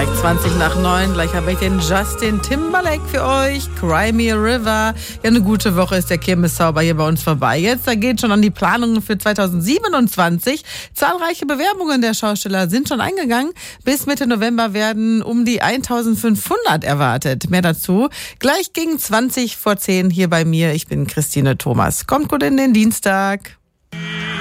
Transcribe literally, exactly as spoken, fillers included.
Gleich zwanzig nach neun, gleich habe ich den Justin Timberlake für euch. Cry Me a River. Ja, eine gute Woche ist der Kirmeszauber hier bei uns vorbei. Jetzt, da geht schon an die Planungen für zweitausendsiebenundzwanzig. Zahlreiche Bewerbungen der Schausteller sind schon eingegangen. Bis Mitte November werden um die eintausendfünfhundert erwartet. Mehr dazu gleich gegen zwanzig vor zehn hier bei mir. Ich bin Christine Thomas. Kommt gut in den Dienstag.